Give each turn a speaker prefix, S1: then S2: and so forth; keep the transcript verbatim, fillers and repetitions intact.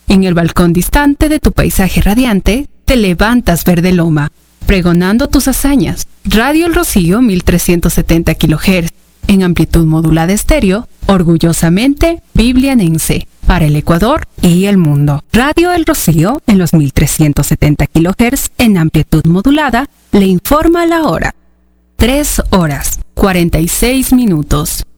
S1: En el balcón distante de tu paisaje radiante, te levantas verde loma, pregonando tus hazañas. Radio El Rocío mil trescientos setenta kilohertz, en amplitud modulada estéreo, orgullosamente biblianense, para el Ecuador y el mundo. Radio El Rocío, en los mil trescientos setenta kilohertz, en amplitud modulada, le informa la hora. tres horas, cuarenta y seis minutos.